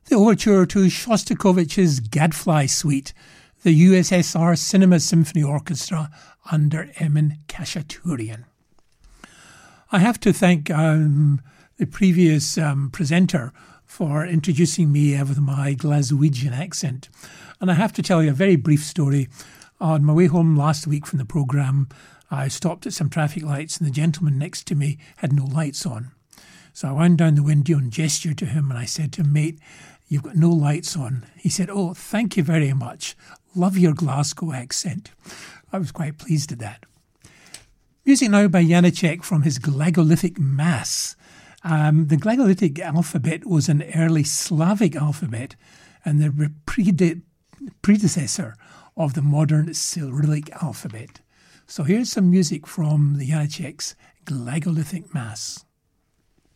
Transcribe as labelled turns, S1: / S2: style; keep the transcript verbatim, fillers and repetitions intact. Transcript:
S1: the overture to Shostakovich's Gadfly Suite, the U S S R Cinema Symphony Orchestra under Emin Khachaturian. I have to thank um, the previous um, presenter for introducing me with my Glaswegian accent. And I have to tell you a very brief story. On my way home last week from the programme, I stopped at some traffic lights and the gentleman next to me had no lights on. So I wound down the window and gestured to him and I said to him, "Mate, you've got no lights on." He said, "Oh, thank you very much. Love your Glasgow accent." I was quite pleased at that. Music now by Janacek from his Glagolithic Mass. Um, the Glagolithic alphabet was an early Slavic alphabet and the prede- predecessor of the modern Cyrillic alphabet. So here's some music from the Janacek's Glagolithic Mass.